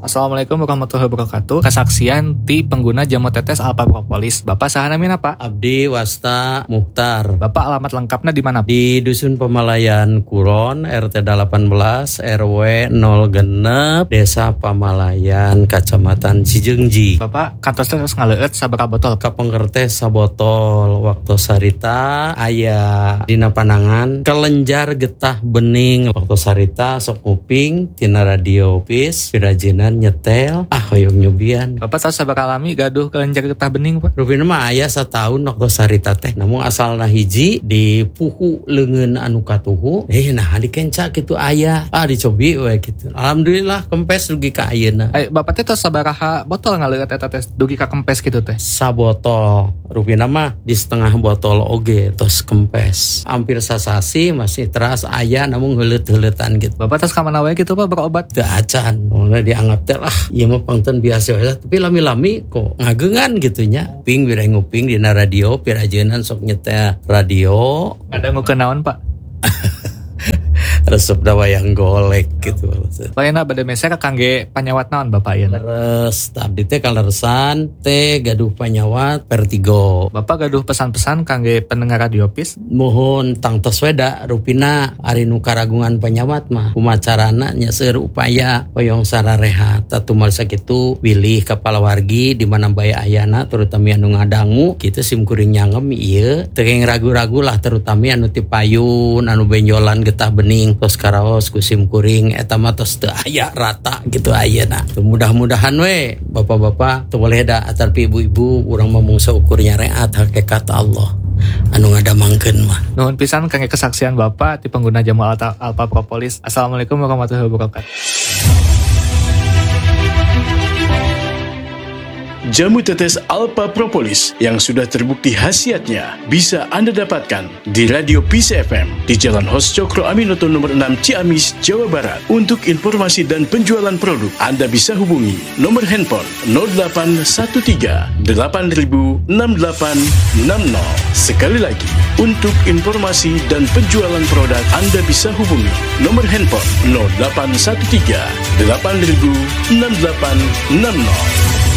Assalamualaikum warahmatullahi wabarakatuh. Kesaksian ti pengguna jamu tetes Alpha Propolis. Bapak saha namina Pak? Abdi Wasta Mukhtar. Bapak alamat lengkapnya di mana? Di Dusun Pamalayan Kulon, RT 18, RW 0 Desa Pamalayan, Kecamatan Cijeungji. Bapak kantos terus ngaleueut sabaraha botol? Kapengertes sabotol waktu sarita aya dina panangan kelenjar getah bening waktu sarita sok nguping tina radio pis pirajinan nyetel hoyong nyubian. Bapak tahu sabaraha lami gaduh kelenjar getah bening Pak? Rupina mah aya satahun waktu sarita teh namun asalna hiji di puhu leungeun anu katuhu nah dikenca kitu aya dicobi we kitu. Alhamdulillah kempes dugi ka ayeuna. Bapak teh tos sabaraha botol ngaleueut eta teh dugi ka kempes kitu teh? Sabotol. Rupina mah di setengah botol oge tos kempes. Hampir sasasi masih teras aya namun heuleut-heuleutan gitu. Bapak tos ka mana wae kitu Pak berobat? Teu acan. Mulai dianggap teh ieu mah pangten biasa we tapi lami-lami kok ngageungan gitu nya. Ping wireh nguping dina radio pirajeunnan sok nyetel radio. Ada ngukeun naon Pak? Resep dawayang golek gitu. Lainna bade meser kangge panyawat naon Bapak ieu? Leres, abdi teh kaleresan teh gaduh panyawat Vertigo. Bapak gaduh pesan-pesan kangge pendengar radio pis? Mohon tangtos weda rupina ari nu karagungan panyawat mah kumacarana nya seueur upaya hoyong sarareha tatumal sakitu wilih kepala wargi di mana bae ayana terutama anu ngadangu kitu simkuring nyangem ieu teu ragu-ragu lah terutama anu ti payun anu benjolan getah bening tos karaos ku simkuring eta mah tos teu aya rata gitu ayeuna. Mudah-mudahan we bapak-bapak teu boleh da atarpi ibu-ibu urang mah mung saukur nyareat hakikat Allah anu ngadamangkeun mah. Nuhun pisan kangge kesaksian Bapak ti pengguna jamu Alpha Propolis. Assalamualaikum warahmatullahi wabarakatuh. Jamu tetes Alpha Propolis yang sudah terbukti khasiatnya bisa Anda dapatkan di Radio Peace FM di Jalan Hos Cokro Aminoto nomor 6 Ciamis, Jawa Barat. Untuk informasi dan penjualan produk, Anda bisa hubungi nomor handphone 0813 8000 6860. Sekali lagi, untuk informasi dan penjualan produk, Anda bisa hubungi nomor handphone 0813 8000 6860.